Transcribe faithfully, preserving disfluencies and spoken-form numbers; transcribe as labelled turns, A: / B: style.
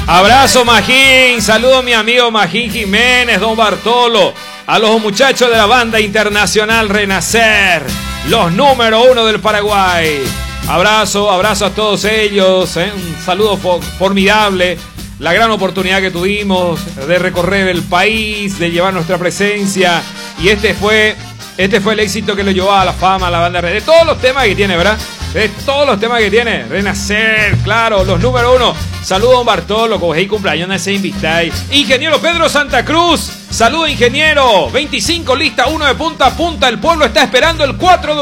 A: Abrazo, Magín. Saludo a mi amigo Magín Jiménez, don Bartolo. A los muchachos de la banda internacional Renacer, los número uno del Paraguay. Abrazo, abrazo a todos ellos. ¿eh? Un saludo for- formidable. La gran oportunidad que tuvimos de recorrer el país, de llevar nuestra presencia. Y este fue, este fue el éxito que lo llevó a la fama a la banda. De todos los temas que tiene, ¿verdad? De todos los temas que tiene. Renacer, claro, los número uno. Saludos a don Bartolo, cogéis cumpleaños, ese invitáis. Ingeniero Pedro Santa Cruz. Saludos, ingeniero. veinticinco, lista uno de punta a punta. El pueblo está esperando el cuatro de